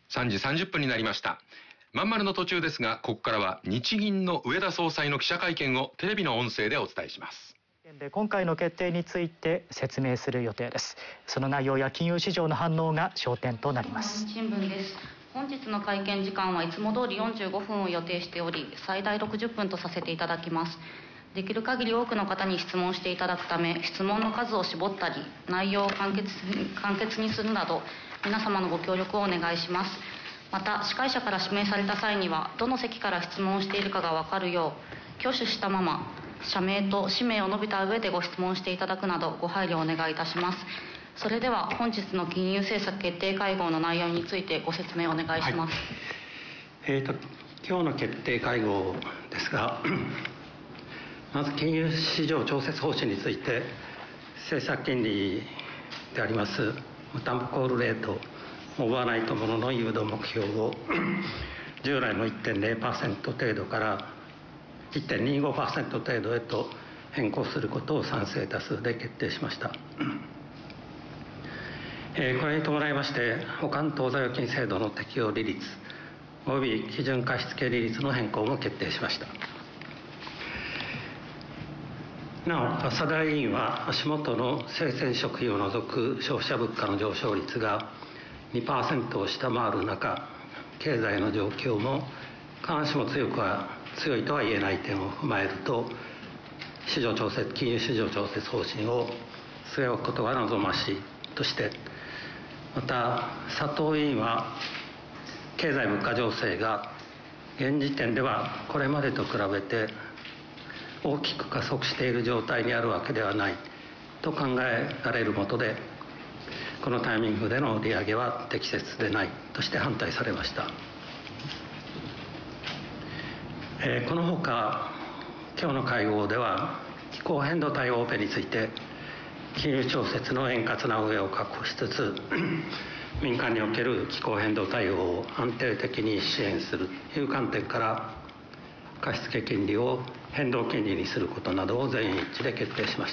3時30分になりました。まんまるの途中ですが、ここからは日銀の植田総裁の記者会見をテレビの音声でお伝えします。 今回の決定について説明する予定です。その内容や金融市場の反応が焦点となります。 新聞です。本日の会見時間はいつも通り45分を予定しており、最大60分とさせていただきます。できる限り多くの方に質問していただくため、質問の数を絞ったり、内容を簡潔にするなど、皆様のご協力をお願いします。また、司会者から指名された際には、どの席から質問をしているかが分かるよう、挙手したまま、社名と氏名を述べた上でご質問していただくなど、ご配慮をお願いいたします。それでは、本日の金融政策決定会合の内容についてご説明お願いします。 今日の決定会合ですが、まず金融市場調節方針について、政策金利であります担保コールレート、オーバーナイトものの誘導目標を従来の 1.0% 程度から 1.25% 程度へと変更することを賛成多数で決定しました。これに伴いまして、保管当座預金制度の適用利率および基準貸付利率の変更も決定しました。なお、浅田委員は足元の生鮮食品を除く消費者物価の上昇率が 2% を下回る中、経済の状況も必ずしも強いとは言えない点を踏まえると、金融市場調節方針を据え置くことが望ましいとして、また佐藤委員は経済物価情勢が現時点ではこれまでと比べて大きく加速している状態にあるわけではないと考えられるもとで、このタイミングでの利上げは適切でないとして反対されました。このほか、今日の会合では気候変動対応オペについて金融調節の円滑な運営を確保しつつ、民間における気候変動対応を安定的に支援するという観点から貸付金利を変動金利にすることなどを全員一致で決定しました。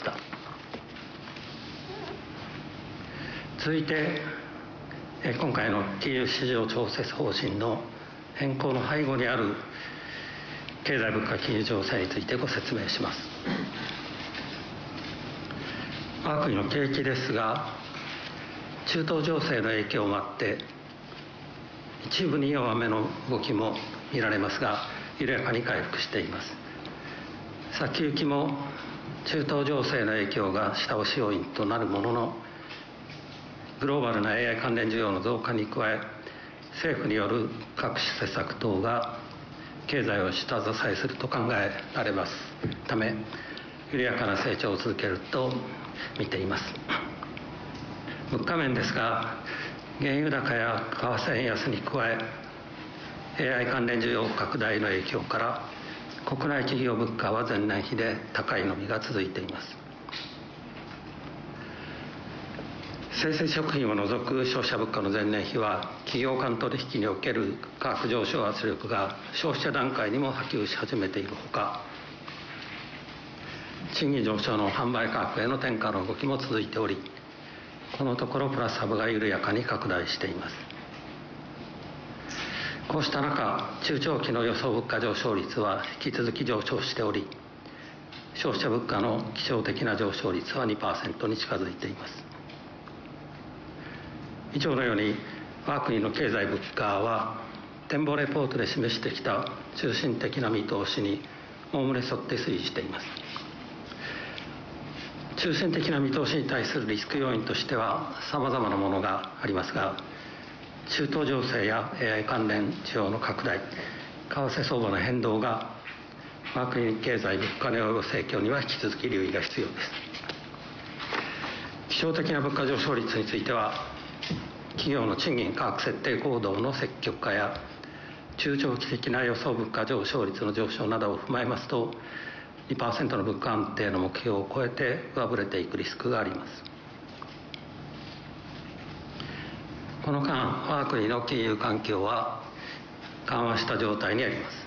続いて、今回の金融市場調節方針の変更の背後にある経済物価金融情勢についてご説明します。我が国の景気ですが、中東情勢の影響もあって一部に弱めの動きも見られますが、緩やかに回復しています。先行きも中東情勢の影響が下押し要因となるものの、グローバルな AI 関連需要の増加に加え、政府による各種施策等が経済を下支えすると考えられますため、緩やかな成長を続けると見ています。物価面ですが、原油高や為替円安に加え、AI 関連需要拡大の影響から国内企業物価は前年比で高い伸びが続いています。生鮮食品を除く消費者物価の前年比は、企業間取引における価格上昇圧力が消費者段階にも波及し始めているほか、賃金上昇の販売価格への転嫁の動きも続いており、このところプラス幅が緩やかに拡大しています。こうした中、中長期の予想物価上昇率は引き続き上昇しており、消費者物価の基調的な上昇率は 2% に近づいています。以上のように、我が国の経済物価は展望レポートで示してきた中心的な見通しにおおむね沿って推移しています。中心的な見通しに対するリスク要因としては様々なものがありますが、中東情勢や AI 関連需要の拡大、為替相場の変動が我が国経済物価に及ぼす影響には引き続き留意が必要です。基調的な物価上昇率については、企業の賃金価格設定行動の積極化や中長期的な予想物価上昇率の上昇などを踏まえますと、2% の物価安定の目標を超えて上振れていくリスクがあります。この間、我が国の金融環境は緩和した状態にあります。